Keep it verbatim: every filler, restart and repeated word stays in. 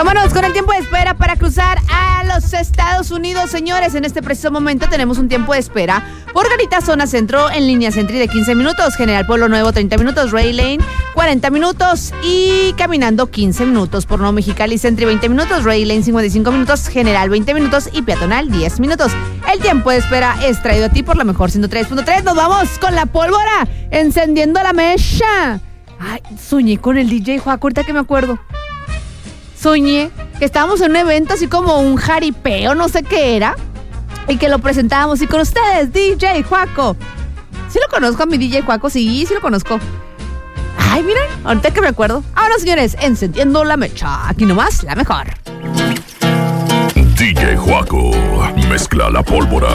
Vámonos con el tiempo de espera para cruzar a los Estados Unidos, señores. En este preciso momento tenemos un tiempo de espera por Garita Zona Centro en línea Sentry de quince minutos, General Pueblo Nuevo treinta minutos, Ray Lane cuarenta minutos y caminando quince minutos. Por Nuevo Mexicali Sentry veinte minutos, Ray Lane cincuenta y cinco minutos, General veinte minutos y Peatonal diez minutos. El tiempo de espera es traído a ti por la mejor ciento tres punto tres. Nos vamos con la pólvora, encendiendo la mecha. Ay, soñé con el D J Juaco, ahorita que me acuerdo. Soñé que estábamos en un evento así como un jaripeo, no sé qué era, y que lo presentábamos y con ustedes, D J Juaco. ¿Sí lo conozco a mi D J Juaco? Sí, sí lo conozco. Ay, miren, ahorita que me acuerdo. Ahora, señores, encendiendo la mecha. Aquí nomás, la mejor. D J Juaco mezcla la pólvora.